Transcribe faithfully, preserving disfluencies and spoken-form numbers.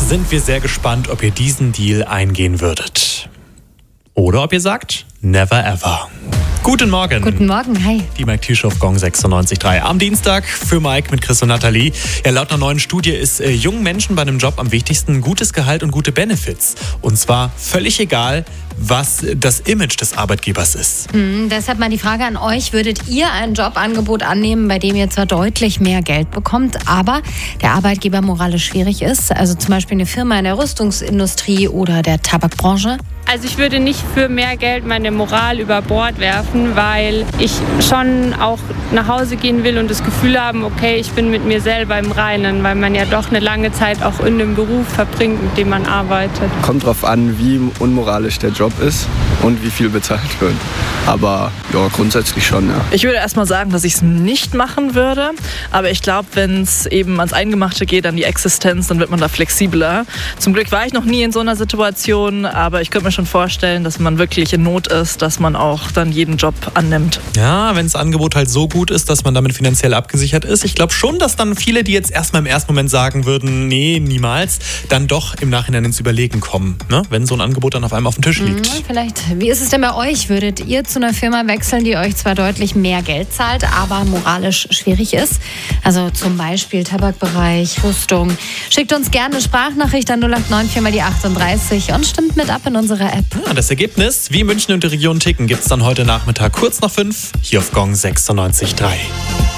sind wir sehr gespannt, ob ihr diesen Deal eingehen würdet. Oder ob ihr sagt, never ever. Guten Morgen. Guten Morgen, hi. Die Mike Tisch auf Gong sechsundneunzig Komma drei. Am Dienstag für Mike mit Chris und Nathalie. Ja, laut einer neuen Studie ist äh, jungen Menschen bei einem Job am wichtigsten gutes Gehalt und gute Benefits. Und zwar völlig egal, was das Image des Arbeitgebers ist. Mhm, deshalb mal die Frage an euch. Würdet ihr ein Jobangebot annehmen, bei dem ihr zwar deutlich mehr Geld bekommt, aber der Arbeitgeber moralisch schwierig ist? Also zum Beispiel eine Firma in der Rüstungsindustrie oder der Tabakbranche? Also ich würde nicht für mehr Geld meine Moral über Bord werfen, weil ich schon auch nach Hause gehen will und das Gefühl haben, okay, ich bin mit mir selber im Reinen, weil man ja doch eine lange Zeit auch in dem Beruf verbringt, mit dem man arbeitet. Kommt drauf an, wie unmoralisch der Job ist und wie viel bezahlt wird. Aber ja, grundsätzlich schon, ja. Ich würde erst mal sagen, dass ich es nicht machen würde. Aber ich glaube, wenn es eben ans Eingemachte geht, an die Existenz, dann wird man da flexibler. Zum Glück war ich noch nie in so einer Situation, aber ich könnte mir schon vorstellen, dass man wirklich in Not ist, dass man auch dann jeden Job annimmt. Ja, wenn das Angebot halt so gut ist, dass man damit finanziell abgesichert ist. Ich glaube schon, dass dann viele, die jetzt erstmal im ersten Moment sagen würden, nee, niemals, dann doch im Nachhinein ins Überlegen kommen, ne? Wenn so ein Angebot dann auf einmal auf dem Tisch liegt. Mhm, vielleicht. Wie ist es denn bei euch? Würdet ihr zu einer Firma wechseln, die euch zwar deutlich mehr Geld zahlt, aber moralisch schwierig ist? Also zum Beispiel Tabakbereich, Rüstung. Schickt uns gerne eine Sprachnachricht an null acht neun vier mal die achtunddreißig und stimmt mit ab in unserer App. Ja, das Ergebnis, wie München und die Region ticken, gibt es dann heute Nachmittag kurz nach fünf hier auf Gong sechsundneunzig Komma drei.